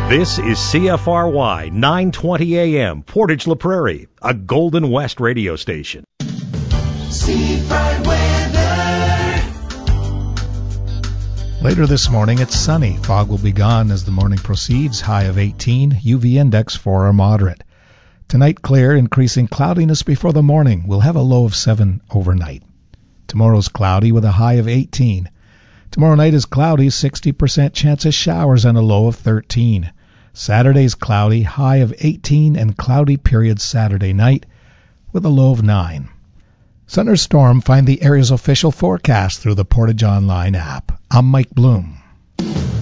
This is CFRY 920 AM, Portage La Prairie, a Golden West radio station. Seafront weather. Later this morning, it's sunny. Fog will be gone as the morning proceeds. High of 18, UV index 4 or moderate. Tonight, clear, increasing cloudiness before the morning. We'll have a low of 7 overnight. Tomorrow's cloudy with a high of 18. Tomorrow night is cloudy, 60% chance of showers and a low of 13. Saturday's cloudy, high of 18, and cloudy period Saturday night with a low of 9. Sun or storm, find the area's official forecast through the Portage Online app. I'm Mike Bloom.